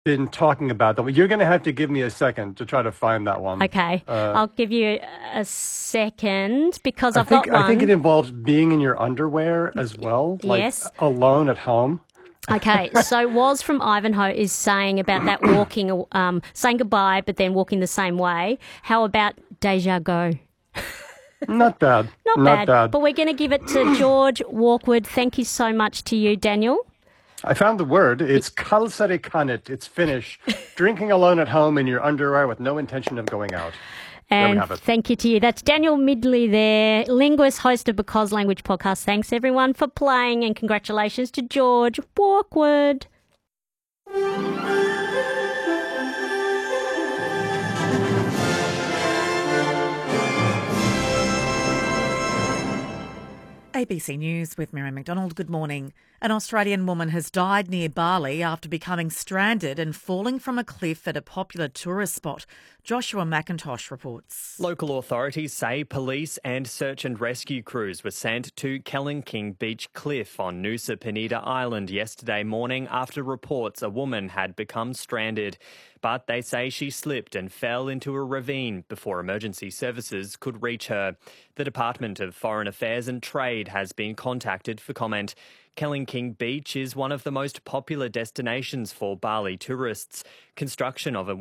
been talking about them. You're going to have to give me a second to try to find that one. Okay, I'll give you a second because I I've got think I think it one. involves being in your underwear as well, like Yes. alone at home. Okay, so Was from Ivanhoe is saying about that walking, saying goodbye, but then walking the same way. How about Deja Go? Not bad. Not Not bad, bad. but we're going to give it to George Walkwood. Thank you so much to you, Daniel. I found the word. It's kalsarikanit. It's Finnish. Drinking alone at home in your underwear with no intention of going out. There we And have it. thank you to you. That's Daniel Midley there, linguist, host of Because Language Podcast. Thanks everyone for playing and congratulations to George Walkwood. ABC News with Miriam McDonald. Good morning. An Australian woman has died near Bali after becoming stranded and falling from a cliff at a popular tourist spot. Joshua McIntosh reports. Local authorities say police and search and rescue crews were sent to Kellenking Beach Cliff on Nusa Penida Island yesterday morning after reports a woman had become stranded. But they say she slipped and fell into a ravine before emergency services could reach her. The Department of Foreign Affairs and Trade has been contacted for comment. Kellenking Beach is one of the most popular destinations for Bali tourists. Construction of a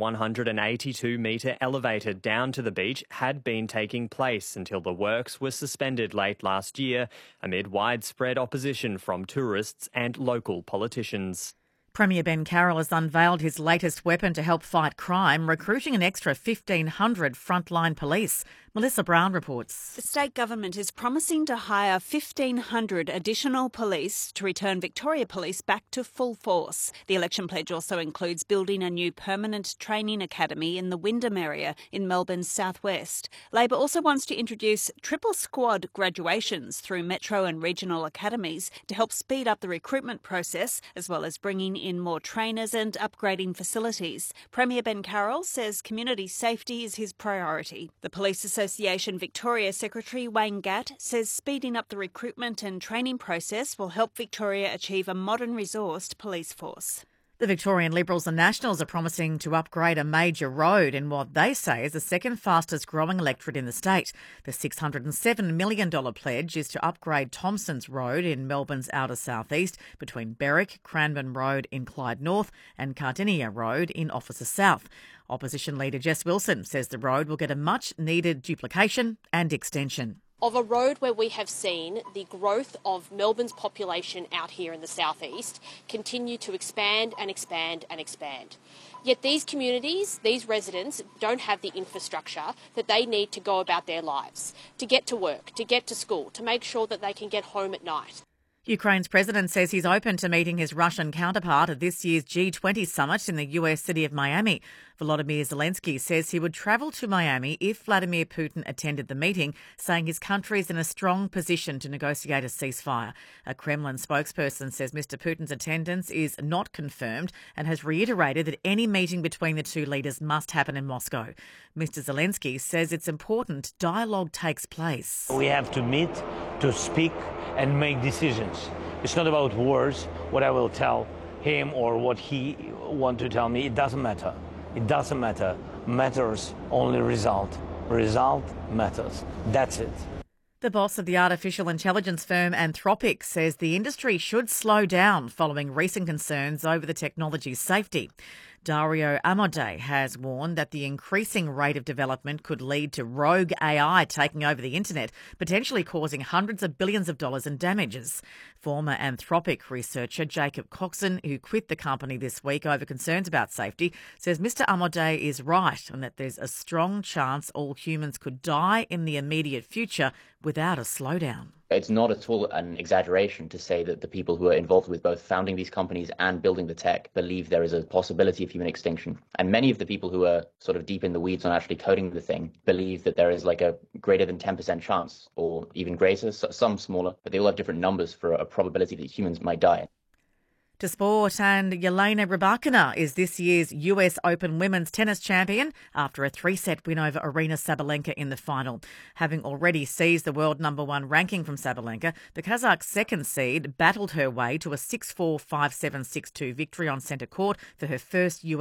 182-metre elevator down to the beach had been taking place until the works were suspended late last year amid widespread opposition from tourists and local politicians. Premier Ben Carroll has unveiled his latest weapon to help fight crime, recruiting an extra 1,500 frontline police. Melissa Brown reports. The state government is promising to hire 1,500 additional police to return Victoria Police back to full force. The election pledge also includes building a new permanent training academy in the Wyndham area in Melbourne's southwest. Labor also wants to introduce triple squad graduations through metro and regional academies to help speed up the recruitment process, as well as bringing in more trainers and upgrading facilities. Premier Ben Carroll says community safety is his priority. The Police Association Victoria Secretary Wayne Gatt says speeding up the recruitment and training process will help Victoria achieve a modern resourced police force. The Victorian Liberals and Nationals are promising to upgrade a major road in what they say is the second fastest growing electorate in the state. The $607 million pledge is to upgrade Thompson's Road in Melbourne's outer southeast between Berwick, Cranbourne Road in Clyde North and Cardinia Road in Officer South. Opposition leader Jess Wilson says the road will get a much needed duplication and extension. Of a road where we have seen the growth of Melbourne's population out here in the southeast continue to expand and expand and expand. Yet these communities, these residents, don't have the infrastructure that they need to go about their lives, to get to work, to get to school, to make sure that they can get home at night. Ukraine's president says he's open to meeting his Russian counterpart at this year's G20 summit in the US city of Miami. Volodymyr Zelensky says he would travel to Miami if Vladimir Putin attended the meeting, saying his country is in a strong position to negotiate a ceasefire. A Kremlin spokesperson says Mr. Putin's attendance is not confirmed and has reiterated that any meeting between the two leaders must happen in Moscow. Mr. Zelensky says it's important dialogue takes place. We have to meet, to speak and make decisions. It's not about words, what I will tell him or what he want to tell me. It doesn't matter. It doesn't matter. Matters only result. Result matters. That's it. The boss of the artificial intelligence firm Anthropic says the industry should slow down following recent concerns over the technology's safety. Dario Amodei has warned that the increasing rate of development could lead to rogue AI taking over the internet, potentially causing hundreds of billions of dollars in damages. Former Anthropic researcher Jacob Coxon, who quit the company this week over concerns about safety, says Mr. Amodei is right and that there's a strong chance all humans could die in the immediate future without a slowdown. It's not at all an exaggeration to say that the people who are involved with both founding these companies and building the tech believe there is a possibility of human extinction. And many of the people who are sort of deep in the weeds on actually coding the thing believe that there is like a greater than 10% chance, or even greater, some smaller, but they all have different numbers for a probability that humans might die. To sport, and Yelena Rybakina is this year's US Open women's tennis champion after a 3-set win over Aryna Sabalenka in the final. Having already seized the world #1 ranking from Sabalenka, the Kazakh second seed battled her way to a 6-4, 5-7, 6-2 victory on centre court for her first US